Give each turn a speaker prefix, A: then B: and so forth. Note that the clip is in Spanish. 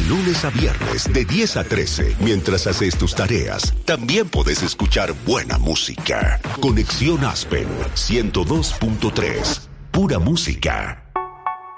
A: lunes a viernes de 10 a 13, mientras haces tus tareas, también puedes escuchar buena música. Conexión Aspen 102.3. Pura música.